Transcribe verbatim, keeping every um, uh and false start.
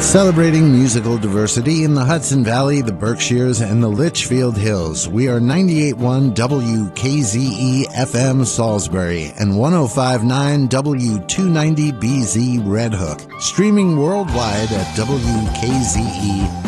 Celebrating musical diversity in the Hudson Valley, the Berkshires, and the Litchfield Hills. We are ninety-eight point one W K Z E F M Salisbury and one oh five point nine W two ninety B Z Red Hook. Streaming worldwide at W K Z E